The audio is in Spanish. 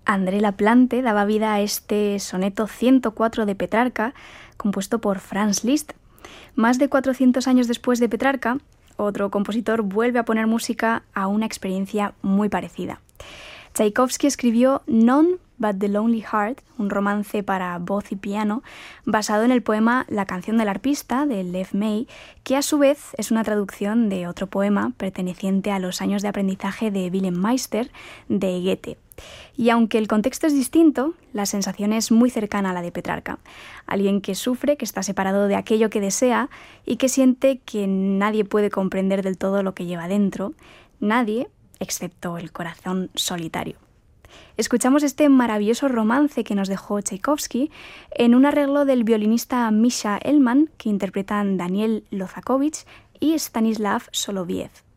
André Laplante daba vida a este soneto 104 de Petrarca, compuesto por Franz Liszt. Más de 400 años después de Petrarca, otro compositor vuelve a poner música a una experiencia muy parecida. Tchaikovsky escribió None but the Lonely Heart, un romance para voz y piano, basado en el poema La canción del arpista, de Lev May, que a su vez es una traducción de otro poema perteneciente a los años de aprendizaje de Wilhelm Meister, de Goethe. Y aunque el contexto es distinto, la sensación es muy cercana a la de Petrarca. Alguien que sufre, que está separado de aquello que desea y que siente que nadie puede comprender del todo lo que lleva dentro, nadie, excepto el corazón solitario. Escuchamos este maravilloso romance que nos dejó Tchaikovsky en un arreglo del violinista Misha Elman, que interpretan Daniel Lozakovich y Stanislav Soloviev.